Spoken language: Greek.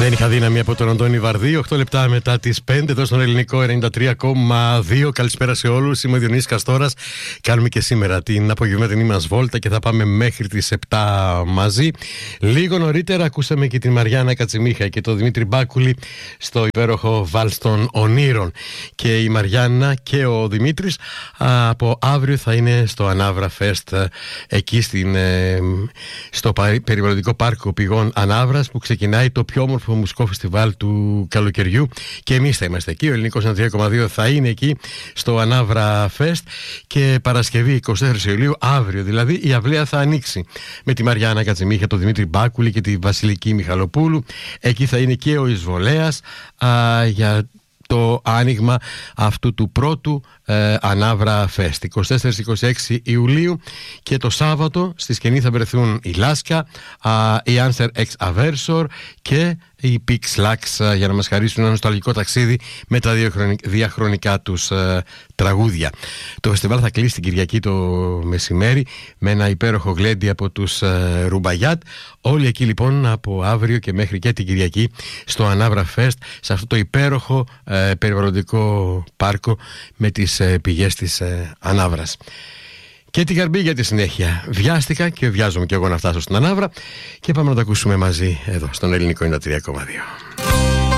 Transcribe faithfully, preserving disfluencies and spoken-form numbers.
Δεν είχα δύναμη από τον Αντώνη Βαρδί. οκτώ λεπτά μετά τις πέντε, εδώ στον ελληνικό ενενήντα τρία κόμμα δύο. Καλησπέρα σε όλους. Είμαι ο Διονύσης Καστόρας. Κάνουμε και σήμερα την απογευματινή μας βόλτα και θα πάμε μέχρι τις επτά μαζί. Λίγο νωρίτερα ακούσαμε και την Μαριάννα Κατσιμίχα και τον Δημήτρη Μπάκουλη στο υπέροχο Βάλς των Ονείρων. Και η Μαριάννα και ο Δημήτρης από αύριο θα είναι στο Ανάβρα Fest, εκεί στην, στο περιβαλλοντικό πάρκο πηγών Ανάβρας, που ξεκινάει το πιο όμορφο μουσικό φεστιβάλ του καλοκαιριού, και εμείς θα είμαστε εκεί. Ο ελληνικός ενενήντα τρία κόμμα δύο θα είναι εκεί στο Ανάβρα Fest. Και Παρασκευή εικοστή τέταρτη Ιουλίου, αύριο δηλαδή, η αυλαία θα ανοίξει με τη Μαριάννα Κατσιμίχα, τον Δημήτρη Μπάκουλη και τη Βασιλική Μιχαλοπούλου. Εκεί θα είναι και ο Εισβολέας α, για το άνοιγμα αυτού του πρώτου ε, Ανάβρα Fest, εικοστή τέταρτη εικοστή έκτη Ιουλίου. Και το Σάββατο στη σκηνή θα βρεθούν η Λάσκα, α, η Answer Ex Aversor και οι Pix Lax, για να μας χαρίσουν ένα νοσταλγικό ταξίδι με τα διαχρονικά τους ε, τραγούδια. Το φεστιβάλ θα κλείσει την Κυριακή το μεσημέρι με ένα υπέροχο γλέντι από τους ε, Ρουμπαγιάτ. Όλοι εκεί λοιπόν από αύριο και μέχρι και την Κυριακή στο Ανάβρα Fest, σε αυτό το υπέροχο ε, περιβαλλοντικό πάρκο με τις ε, πηγές της ε, Ανάβρας. Και την καρμπή για τη συνέχεια. Βιάστηκα και βιάζομαι και εγώ να φτάσω στην Ανάβρα, και πάμε να το ακούσουμε μαζί εδώ στον ελληνικό ενενήντα τρία κόμμα δύο.